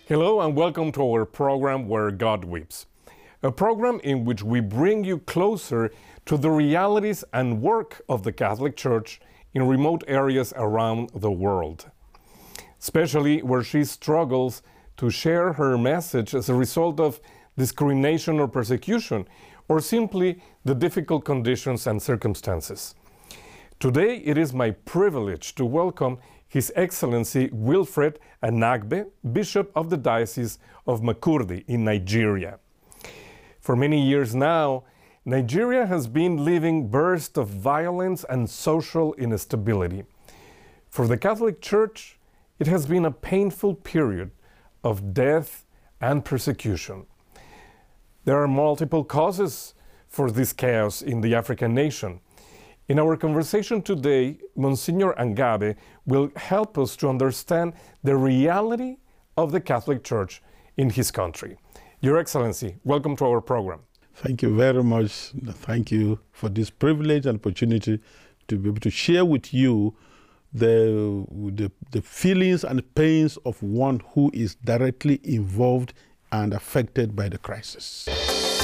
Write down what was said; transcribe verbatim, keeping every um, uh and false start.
Hello and welcome to our program Where God Weeps, a program in which we bring you closer to the realities and work of the Catholic Church in remote areas around the world, especially where she struggles to share her message as a result of discrimination or persecution, or simply the difficult conditions and circumstances. Today it is my privilege to welcome His Excellency Wilfred Anagbe, Bishop of the Diocese of Makurdi in Nigeria. For many years now, Nigeria has been living bursts of violence and social instability. For the Catholic Church, it has been a painful period of death and persecution. There are multiple causes for this chaos in the African nation. In our conversation today, Monsignor Anagbe will help us to understand the reality of the Catholic Church in his country. Your Excellency, welcome to our program. Thank you very much. Thank you for this privilege and opportunity to be able to share with you the, the, the feelings and pains of one who is directly involved and affected by the crisis.